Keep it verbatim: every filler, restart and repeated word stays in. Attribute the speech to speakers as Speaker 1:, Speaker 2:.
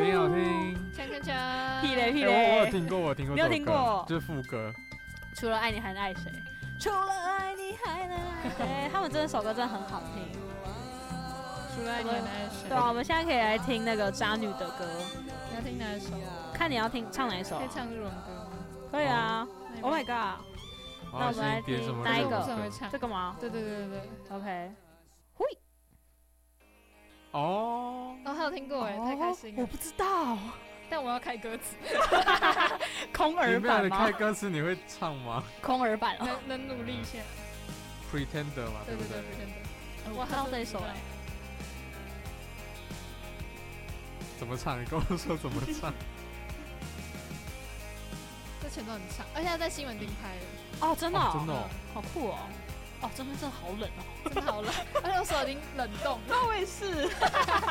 Speaker 1: 听好听，
Speaker 2: 锵锵锵，
Speaker 3: 屁嘞屁
Speaker 1: 嘞、欸！我有听过，我有听过，
Speaker 3: 你有听过？
Speaker 1: 就是副歌。
Speaker 3: 除了爱你还能爱谁？除了爱你还能爱谁？他们这首歌真的很好听。
Speaker 2: 除了爱你还能爱谁？
Speaker 3: 对啊，我们现在可以来听那个渣女的歌。
Speaker 2: 你要听哪一首？
Speaker 3: 看你要听唱哪一首？
Speaker 2: 可以唱日文歌吗？
Speaker 3: 可以啊。Oh my god！ 那我们来听哪一个？这个吗？
Speaker 2: 对对对对对。
Speaker 3: OK。嘿。
Speaker 1: 哦。
Speaker 2: 哦，还有听过哎，太开心了。
Speaker 3: 我不知道。
Speaker 2: 但我要开歌词，
Speaker 3: 空耳版吗？
Speaker 1: 你开歌词你会唱吗？
Speaker 3: 空耳版
Speaker 2: 能能努力一下。
Speaker 1: Pretender 嘛，
Speaker 2: 对
Speaker 1: 不对？
Speaker 2: 对对 Pretender。
Speaker 3: 我知道这一首哎。
Speaker 1: 怎么唱？你跟我说怎么唱？
Speaker 2: 这前奏很长，而且他在西门町拍的。
Speaker 3: 哦，真的、哦
Speaker 1: 哦，真的、哦，
Speaker 3: 好酷哦！哦，这边真的好冷哦，
Speaker 2: 真的好冷，而且我手已经冷冻了。
Speaker 3: 那我也是。